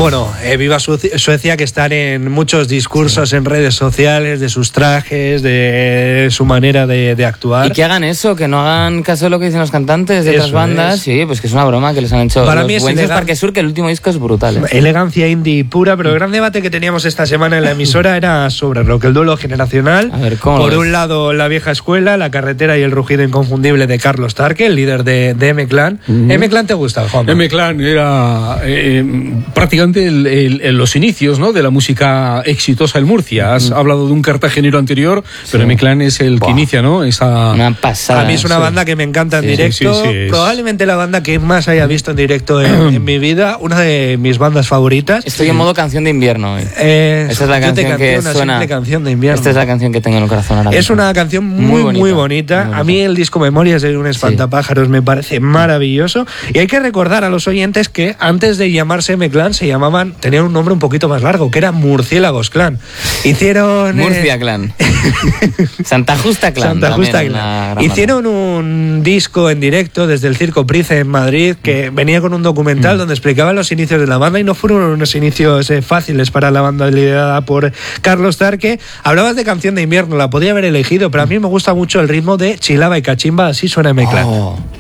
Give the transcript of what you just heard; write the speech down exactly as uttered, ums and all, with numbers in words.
Bueno, eh, viva Suecia, que están en muchos discursos sí. en redes sociales, de sus trajes, de su manera de, de actuar. Y que hagan eso, que no hagan caso de lo que dicen los cantantes de eso otras bandas. Es. Sí, pues que es una broma que les han hecho. Para los mí es Buences elegan... Parque Sur, que el último disco es brutal. ¿eh? Elegancia indie pura, pero el gran debate que teníamos esta semana en la emisora era sobre rock, el duelo generacional. A ver, ¿cómo Por lo un ves? lado, la vieja escuela, la carretera y el rugido inconfundible de Carlos Tarque, el líder de, de M-Clan. Uh-huh. ¿M-Clan te gusta, Juan? M-Clan era eh, prácticamente el, el, el, los inicios, ¿no?, de la música exitosa en Murcia. Has uh-huh. hablado de un cartagenero anterior, sí. pero M-Clan es el Buah. que inicia, ¿no? Esa... Una pasada. A mí es una sí. banda que me encanta en sí, directo. Sí, sí, sí, Probablemente la banda que más haya visto en directo en, en mi vida. Una de mis bandas favoritas. Estoy en modo canción de invierno hoy. Eh, Esta es la canción que una suena. Simple canción de invierno. Esta es la canción que tengo en el corazón ahora mismo. Es una canción muy, muy bonita. Muy bonita. Muy bonita. A mí el disco Memorias de un espantapájaros sí. me parece maravilloso. Y hay que recordar a los oyentes que antes de llamarse M-Clan se llamaban, tenían un nombre un poquito más largo, que era Murciélagos Clan. Hicieron... Murcia eh... Clan. Santa Justa Clan. Santa Justa Clan. Hicieron un disco en directo desde el Circo Price en Madrid que venía con un documental mm. donde explicaban los inicios de la banda y no fueron unos inicios eh, fáciles para la banda liderada por Carlos Tarque. Hablabas de canción de invierno, la podía haber elegido, pero a mí me gusta mucho el ritmo de Chilaba y Cachimba, así suena M-Clan. Oh.